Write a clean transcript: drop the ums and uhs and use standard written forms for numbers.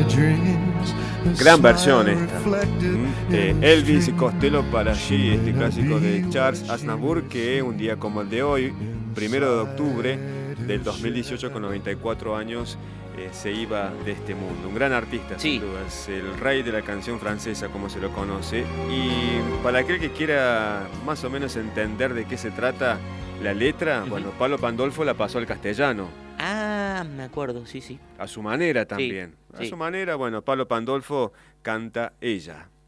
Gran versión esta. Elvis y Costello para allí, este clásico de Charles Aznavour, que un día como el de hoy, 1 de octubre del 2018, con 94 años, se iba de este mundo. Un gran artista, Sí. sin duda. Es el rey de la canción francesa, como se lo conoce. Y para aquel que quiera más o menos entender de qué se trata la letra, bueno, Palo Pandolfo la pasó al castellano. Ah, me acuerdo, sí, sí. A su manera también. Sí. A su manera, bueno, Palo Pandolfo canta Ella.